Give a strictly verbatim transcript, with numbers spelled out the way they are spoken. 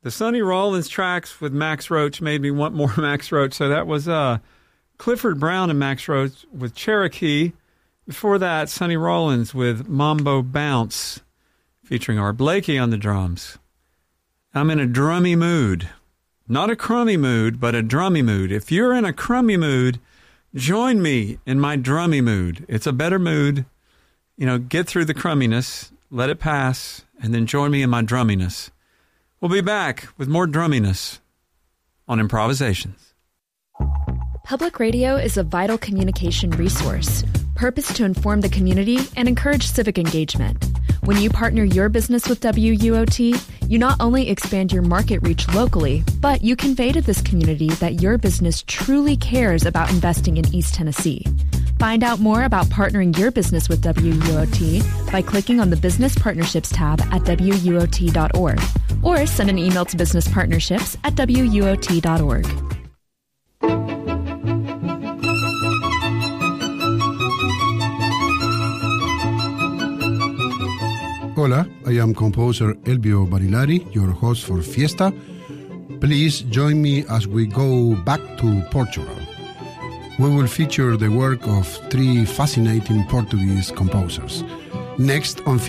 The Sonny Rollins tracks with Max Roach made me want more Max Roach. So that was uh, Clifford Brown and Max Roach with Cherokee. Before that, Sonny Rollins with Mambo Bounce, featuring Art Blakey on the drums. I'm in a drummy mood. Not a crummy mood, but a drummy mood. If you're in a crummy mood, join me in my drummy mood. It's a better mood. You know, get through the crumminess, let it pass, and then join me in my drumminess. We'll be back with more drumminess on Improvisations. Public radio is a vital communication resource, purposed to inform the community and encourage civic engagement. When you partner your business with W U O T, you not only expand your market reach locally, but you convey to this community that your business truly cares about investing in East Tennessee. Find out more about partnering your business with W U O T by clicking on the Business Partnerships tab at W U O T dot org or send an email to businesspartnerships at W U O T dot org. Hola, I am composer Elvio Barilari, your host for Fiesta. Please join me as we go back to Portugal. We will feature the work of three fascinating Portuguese composers. Next on